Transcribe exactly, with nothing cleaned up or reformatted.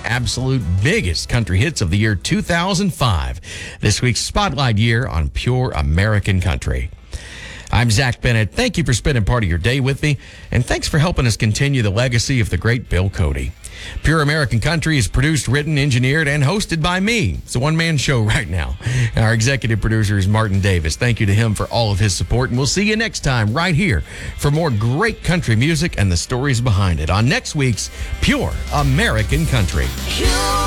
absolute biggest country hits of the year two thousand five. This week's Spotlight Year on Pure American Country. I'm Zach Bennett. Thank you for spending part of your day with me, and thanks for helping us continue the legacy of the great Bill Cody. Pure American Country is produced, written, engineered, and hosted by me. It's a one-man show right now. Our executive producer is Martin Davis. Thank you to him for all of his support, and we'll see you next time right here for more great country music and the stories behind it on next week's Pure American Country.